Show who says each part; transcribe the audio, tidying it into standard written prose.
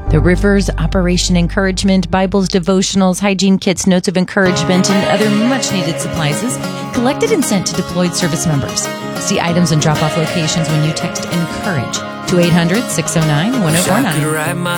Speaker 1: The Rivers Operation Encouragement, Bibles, devotionals, hygiene kits, notes of encouragement, and other much-needed supplies is collected and sent to deployed service members. See items and drop-off locations when you text ENCOURAGE to 800-609-1049.